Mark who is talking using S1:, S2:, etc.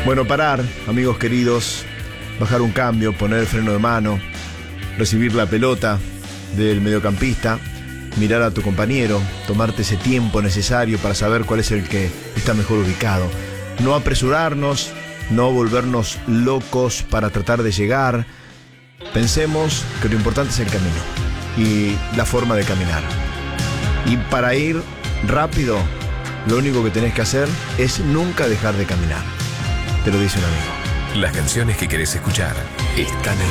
S1: Bueno, parar, amigos queridos, bajar un cambio, poner el freno de mano, recibir la pelota del mediocampista, mirar a tu compañero, tomarte ese tiempo necesario para saber cuál es el que está mejor ubicado. No apresurarnos, no volvernos locos para tratar de llegar. Pensemos que lo importante es el camino y la forma de caminar. Y para ir rápido, lo único que tenés que hacer es nunca dejar de caminar. Te lo dice un amigo.
S2: Las canciones que querés escuchar están en